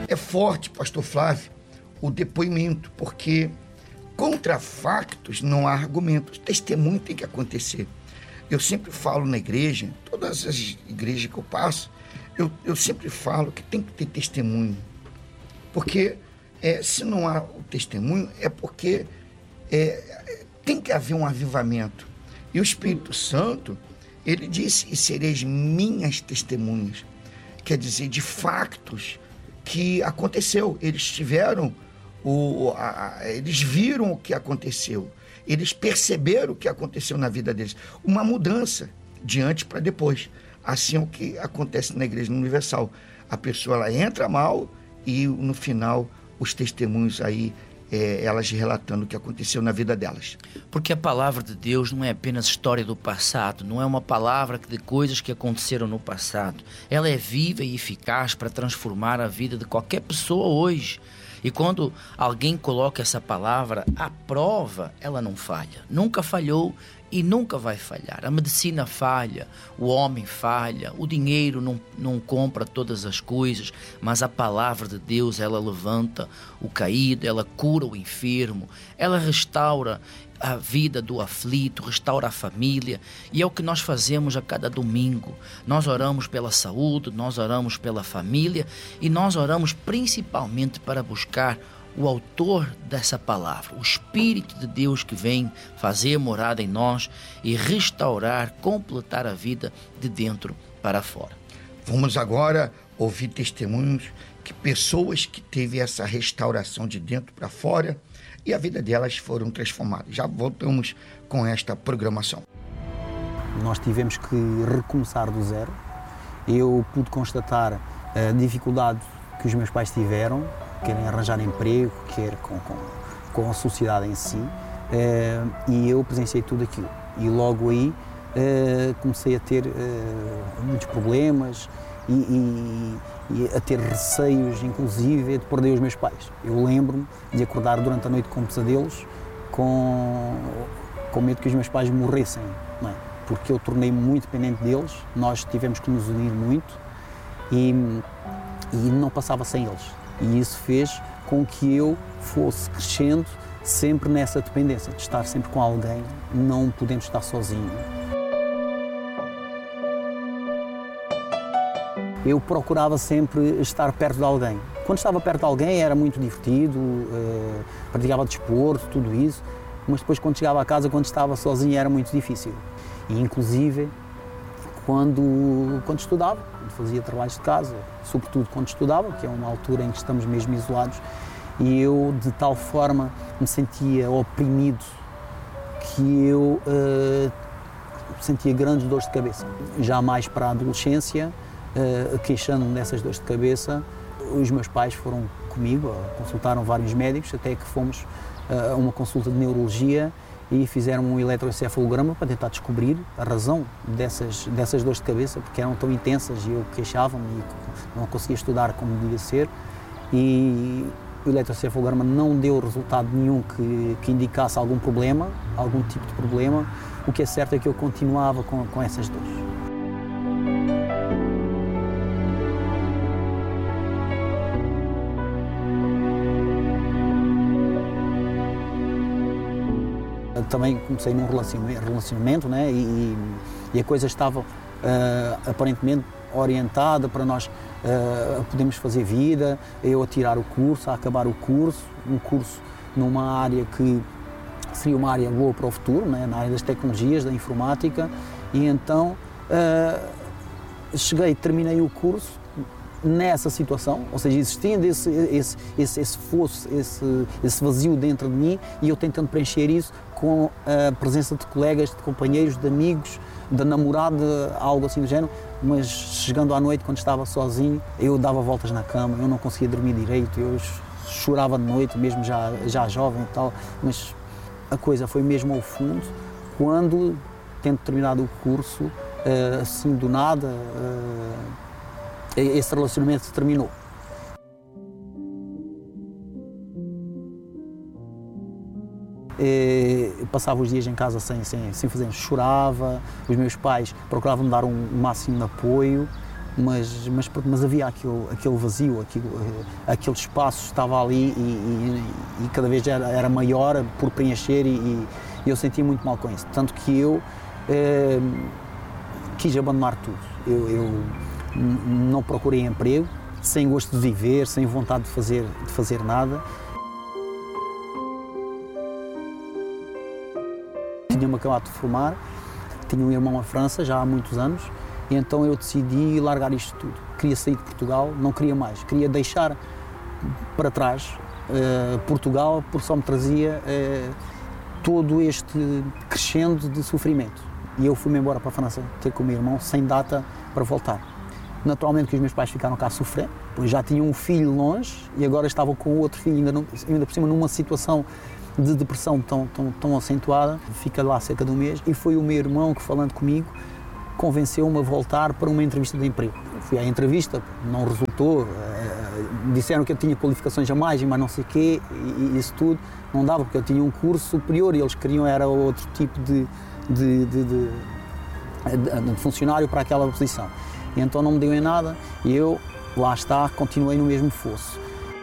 É forte, pastor Flávio, o depoimento, porque contra factos não há argumentos. Testemunho tem que acontecer. Eu sempre falo na igreja, todas as igrejas que eu passo, eu sempre falo que tem que ter testemunho. Porque se não há o testemunho, é porque tem que haver um avivamento. E o Espírito Santo, ele disse, e sereis minhas testemunhas. Quer dizer, de factos que aconteceu. Eles tiveram, eles viram o que aconteceu. Eles perceberam o que aconteceu na vida deles. Uma mudança de antes para depois. Assim é o que acontece na Igreja Universal. A pessoa ela entra mal e no final os testemunhos aí, elas relatando o que aconteceu na vida delas. Porque a palavra de Deus não é apenas história do passado, não é uma palavra de coisas que aconteceram no passado. Ela é viva e eficaz para transformar a vida de qualquer pessoa hoje. E quando alguém coloca essa palavra à prova, ela não falha. Nunca falhou e nunca vai falhar. A medicina falha, o homem falha, o dinheiro não compra todas as coisas, mas a palavra de Deus, ela levanta o caído, ela cura o enfermo, ela restaura a vida do aflito, restaura a família, e é o que nós fazemos a cada domingo. Nós oramos pela saúde, nós oramos pela família e nós oramos principalmente para buscar o autor dessa palavra, o Espírito de Deus que vem fazer morada em nós e restaurar, completar a vida de dentro para fora. Vamos agora ouvir testemunhos que pessoas que teve essa restauração de dentro para fora e a vida delas foram transformadas. Já voltamos com esta programação. Nós tivemos que recomeçar do zero. Eu pude constatar a dificuldade que os meus pais tiveram, quer em arranjar emprego, quer com a sociedade em si, e eu presenciei tudo aquilo. E logo aí comecei a ter muitos problemas e a ter receios, inclusive, de perder os meus pais. Eu lembro-me de acordar durante a noite com pesadelos, com medo que os meus pais morressem, não é? Porque eu tornei-me muito dependente deles, nós tivemos que nos unir muito e não passava sem eles. E isso fez com que eu fosse crescendo sempre nessa dependência, de estar sempre com alguém, não podemos estar sozinhos. Eu procurava sempre estar perto de alguém. Quando estava perto de alguém era muito divertido, praticava desporto, tudo isso, mas depois quando chegava a casa, quando estava sozinho, era muito difícil. E inclusive quando estudava, quando fazia trabalhos de casa, sobretudo quando estudava, que é uma altura em que estamos mesmo isolados, e eu de tal forma me sentia oprimido que eu sentia grandes dores de cabeça. Já mais para a adolescência, queixando-me dessas dores de cabeça, os meus pais foram comigo, consultaram vários médicos, até que fomos a uma consulta de neurologia e fizeram um eletroencefalograma para tentar descobrir a razão dessas dores de cabeça, porque eram tão intensas e eu queixava-me e não conseguia estudar como devia ser. E o eletroencefalograma não deu resultado nenhum que indicasse algum problema, algum tipo de problema. O que é certo é que eu continuava com essas dores. Também comecei num relacionamento, né? E a coisa estava aparentemente orientada para nós podermos fazer vida, eu a tirar o curso, a acabar o curso, um curso numa área que seria uma área boa para o futuro, né? Na área das tecnologias, da informática, e então terminei o curso nessa situação, ou seja, existindo esse fosso, esse vazio dentro de mim, e eu tentando preencher isso com a presença de colegas, de companheiros, de amigos, de namorada, algo assim do género, mas chegando à noite, quando estava sozinho, eu dava voltas na cama, eu não conseguia dormir direito, eu chorava de noite, mesmo já jovem e tal, mas a coisa foi mesmo ao fundo, quando, tendo terminado o curso, assim do nada, esse relacionamento se terminou. Eu passava os dias em casa sem fazer, chorava, os meus pais procuravam me dar um máximo de apoio mas havia aquele vazio, aquele espaço estava ali e cada vez era maior por preencher e eu sentia muito mal com isso. Tanto que eu quis abandonar tudo. Eu não procurei emprego, sem gosto de viver, sem vontade de fazer nada. Tinha-me acabado de formar, tinha um irmão em França já há muitos anos, e então eu decidi largar isto tudo. Queria sair de Portugal, não queria mais, queria deixar para trás Portugal, porque só me trazia todo este crescendo de sofrimento. E eu fui-me embora para a França ter com o meu irmão, sem data para voltar. Naturalmente que os meus pais ficaram cá a sofrer, pois já tinham um filho longe e agora estavam com o outro filho, ainda por cima numa situação de depressão tão acentuada. Fica lá cerca de um mês e foi o meu irmão que, falando comigo, convenceu-me a voltar para uma entrevista de emprego. Fui à entrevista, não resultou, disseram que eu tinha qualificações a mais, mas não sei o quê, e isso tudo não dava, porque eu tinha um curso superior e eles queriam era outro tipo de funcionário para aquela posição. E então não me deu em nada e eu, lá está, continuei no mesmo fosso.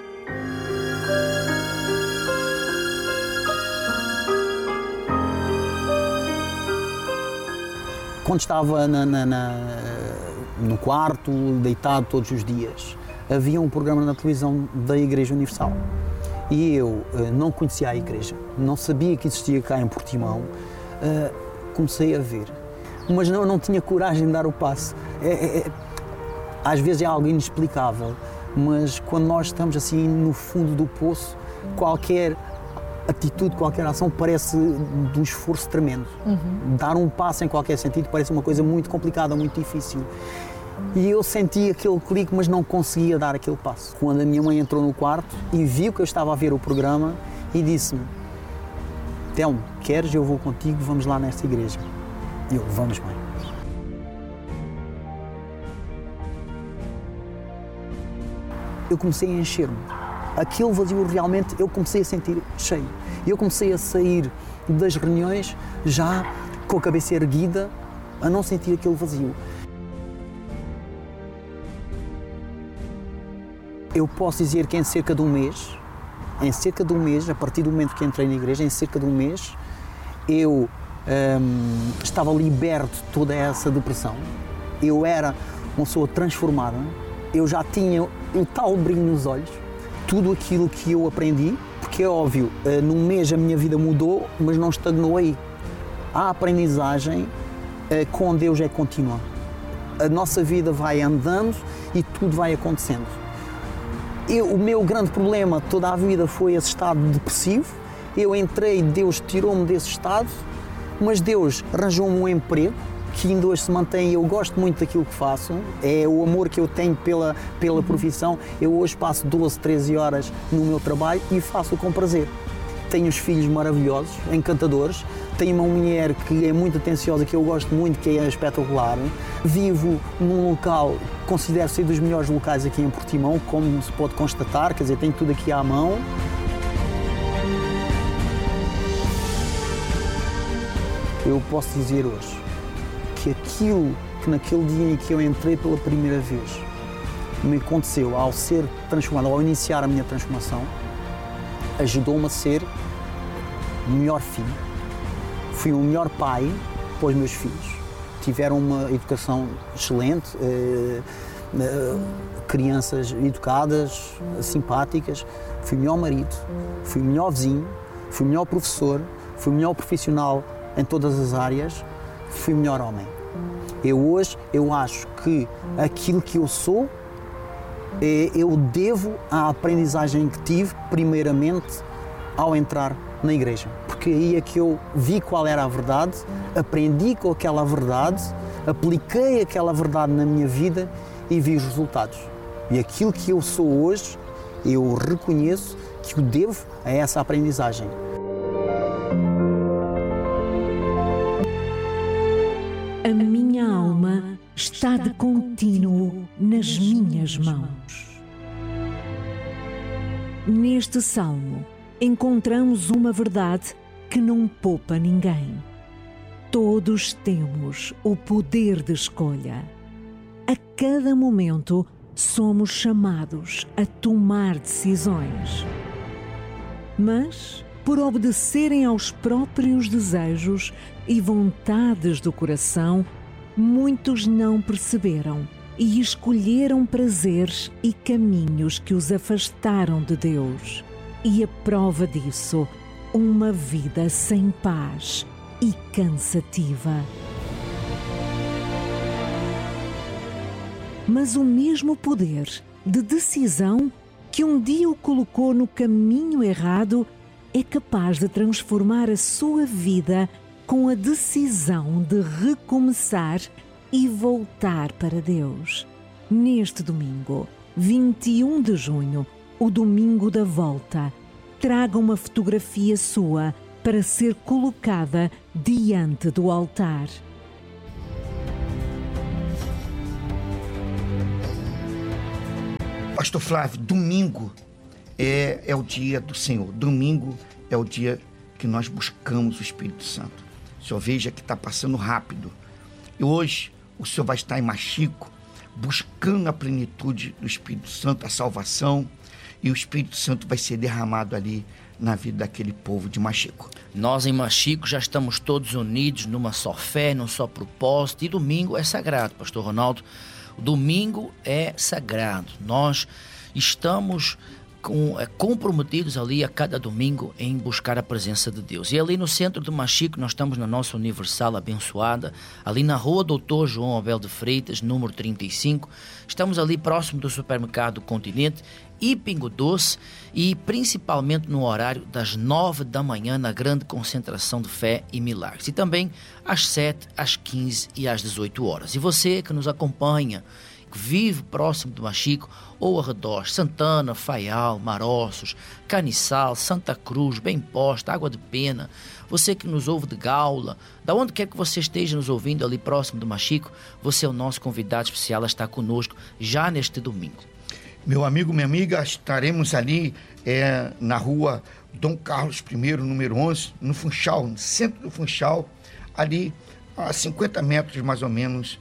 Quando estava no quarto, deitado todos os dias, havia um programa na televisão da Igreja Universal e eu não conhecia a igreja, não sabia que existia cá em Portimão. Comecei a ver, mas não tinha coragem de dar o passo. Às vezes é algo inexplicável, mas quando nós estamos assim no fundo do poço, qualquer atitude, qualquer ação parece de um esforço tremendo. Dar um passo em qualquer sentido parece uma coisa muito complicada, muito difícil. E eu senti aquele clique, mas não conseguia dar aquele passo. Quando a minha mãe entrou no quarto e viu que eu estava a ver o programa e disse-me: Telmo, queres? Eu vou contigo, vamos lá nesta igreja. E eu, vamos, mãe. Eu comecei a encher-me. Aquele vazio realmente eu comecei a sentir cheio. Eu comecei a sair das reuniões já com a cabeça erguida, a não sentir aquele vazio. Eu posso dizer que em cerca de um mês, a partir do momento que entrei na igreja, em cerca de um mês, eu estava liberto de toda essa depressão. Eu era uma pessoa transformada, eu já tinha um tal brilho nos olhos, tudo aquilo que eu aprendi, porque é óbvio, num mês a minha vida mudou, mas não estagnou aí. A aprendizagem com Deus é contínua. A nossa vida vai andando e tudo vai acontecendo. O meu grande problema toda a vida foi esse estado depressivo. Eu entrei, Deus tirou-me desse estado, mas Deus arranjou-me um emprego que ainda hoje se mantém. Eu gosto muito daquilo que faço, é o amor que eu tenho pela profissão. Eu hoje passo 12, 13 horas no meu trabalho e faço com prazer. Tenho os filhos maravilhosos, encantadores, tenho uma mulher que é muito atenciosa, que eu gosto muito, que é espetacular. Vivo num local que considero ser dos melhores locais aqui em Portimão, como se pode constatar, quer dizer, tenho tudo aqui à mão. Eu posso dizer hoje que aquilo que naquele dia em que eu entrei pela primeira vez me aconteceu ao ser transformado, ao iniciar a minha transformação, ajudou-me a ser o melhor filho. Fui um melhor pai para os meus filhos. Tiveram uma educação excelente, crianças educadas, simpáticas. Fui o melhor marido, fui o melhor vizinho, fui o melhor professor, fui o melhor profissional em todas as áreas, fui o melhor homem. Eu acho que aquilo que eu sou, eu devo à aprendizagem que tive, primeiramente, ao entrar na igreja. Porque aí é que eu vi qual era a verdade, aprendi com aquela verdade, apliquei aquela verdade na minha vida e vi os resultados. E aquilo que eu sou hoje, eu reconheço que o devo a essa aprendizagem. A minha alma está de contínuo nas minhas mãos. Neste salmo, encontramos uma verdade que não poupa ninguém. Todos temos o poder de escolha. a cada momento somos chamados a tomar decisões. Mas, por obedecerem aos próprios desejos e vontades do coração, muitos não perceberam e escolheram prazeres e caminhos que os afastaram de Deus. E a prova disso, uma vida sem paz e cansativa. Mas o mesmo poder de decisão que um dia o colocou no caminho errado é capaz de transformar a sua vida com a decisão de recomeçar e voltar para Deus. Neste domingo, 21 de junho, o domingo da volta, traga uma fotografia sua para ser colocada diante do altar. Pastor Flávio, domingo é o dia do Senhor. Domingo é o dia que nós buscamos o Espírito Santo. O Senhor veja que está passando rápido. E hoje o Senhor vai estar em Machico, buscando a plenitude do Espírito Santo, a salvação. E o Espírito Santo vai ser derramado ali na vida daquele povo de Machico. Nós em Machico já estamos todos unidos numa só fé, num só propósito. E domingo é sagrado, Pastor Ronaldo. O domingo é sagrado. Nós estamos comprometidos ali a cada domingo em buscar a presença de Deus. E ali no centro de Machico, nós estamos na nossa Universal abençoada, ali na rua Doutor João Abel de Freitas, número 35. Estamos ali próximo do supermercado Continente e Pingo Doce, e principalmente no horário das 9 da manhã, na grande concentração de fé e milagres. E também às 7, às 15 e às 18 horas. E você que nos acompanha, que vive próximo de Machico ou arredores, Santana, Faial, Maroços, Caniçal, Santa Cruz, Bem Posta, Água de Pena, você que nos ouve de Gaula, da onde quer que você esteja nos ouvindo ali próximo de Machico, você é o nosso convidado especial a estar conosco já neste domingo. Meu amigo, minha amiga, estaremos ali na rua Dom Carlos I, número 11, no Funchal, no centro do Funchal, ali a 50 metros mais ou menos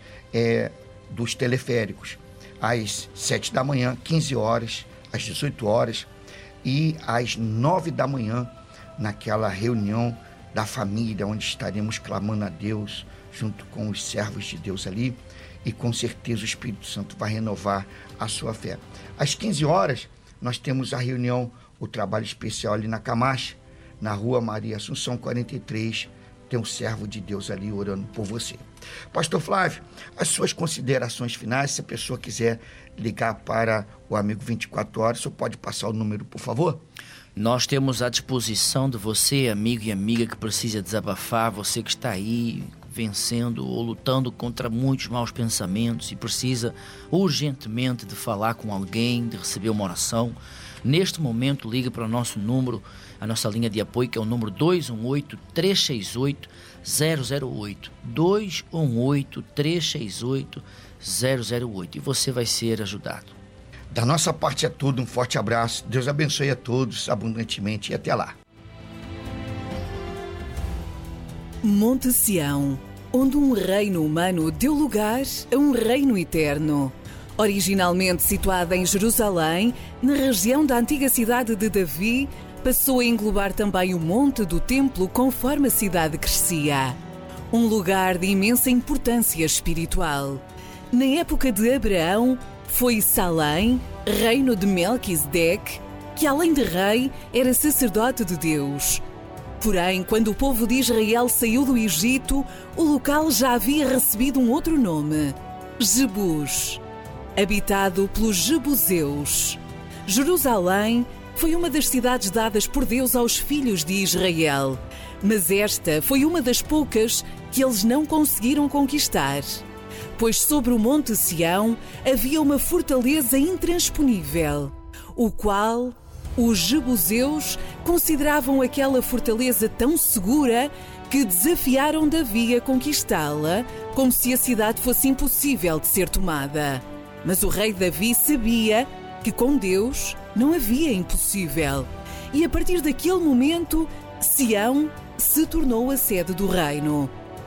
dos teleféricos, às 7 da manhã, 15 horas, às 18 horas e às 9 da manhã, naquela reunião da família, onde estaremos clamando a Deus, junto com os servos de Deus ali, e com certeza o Espírito Santo vai renovar a sua fé. Às 15 horas, nós temos a reunião, o trabalho especial ali na Camacha, na rua Maria Assunção 43, tem um servo de Deus ali orando por você. Pastor Flávio, as suas considerações finais, se a pessoa quiser ligar para o Amigo 24 Horas, o senhor pode passar o número, por favor? Nós temos à disposição de você, amigo e amiga, que precisa desabafar, você que está aí vencendo ou lutando contra muitos maus pensamentos e precisa urgentemente de falar com alguém, de receber uma oração. Neste momento, ligue para o nosso número, a nossa linha de apoio, que é o número 218-368-008. 218-368-008. E você vai ser ajudado. Da nossa parte é tudo, um forte abraço. Deus abençoe a todos abundantemente e até lá. Monte Sião, onde um reino humano deu lugar a um reino eterno. Originalmente situada em Jerusalém, na região da antiga cidade de Davi, passou a englobar também o monte do templo conforme a cidade crescia. Um lugar de imensa importância espiritual. Na época de Abraão, foi Salém, reino de Melquisedeque, que além de rei, era sacerdote de Deus. Porém, quando o povo de Israel saiu do Egito, o local já havia recebido um outro nome, Jebus, habitado pelos jebuseus. Jerusalém foi uma das cidades dadas por Deus aos filhos de Israel, mas esta foi uma das poucas que eles não conseguiram conquistar. Pois sobre o Monte Sião havia uma fortaleza intransponível, o qual os jebuseus consideravam aquela fortaleza tão segura que desafiaram Davi a conquistá-la, como se a cidade fosse impossível de ser tomada. Mas o rei Davi sabia que com Deus não havia impossível. E a partir daquele momento, Sião se tornou a sede do reino.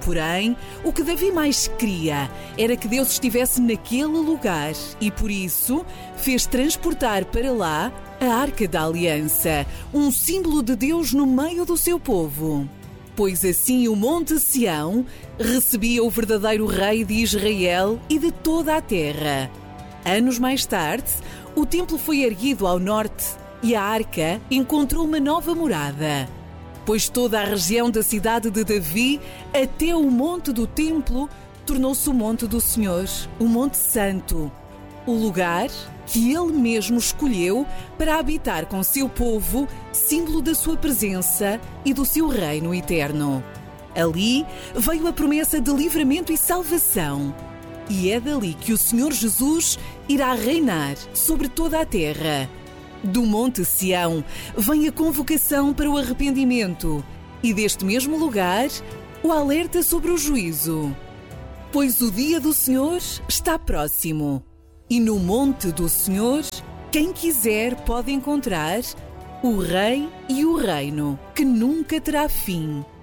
Porém, o que Davi mais queria era que Deus estivesse naquele lugar e, por isso, fez transportar para lá a Arca da Aliança, um símbolo de Deus no meio do seu povo. Pois assim o Monte Sião recebia o verdadeiro rei de Israel e de toda a terra. Anos mais tarde, o templo foi erguido ao norte e a Arca encontrou uma nova morada. Pois toda a região da cidade de Davi, até o monte do templo, tornou-se o monte do Senhor, o Monte Santo, o lugar que ele mesmo escolheu para habitar com seu povo, símbolo da sua presença e do seu reino eterno. Ali veio a promessa de livramento e salvação. E é dali que o Senhor Jesus irá reinar sobre toda a terra. Do Monte Sião vem a convocação para o arrependimento e deste mesmo lugar o alerta sobre o juízo. Pois o dia do Senhor está próximo e no monte do Senhor quem quiser pode encontrar o Rei e o reino que nunca terá fim.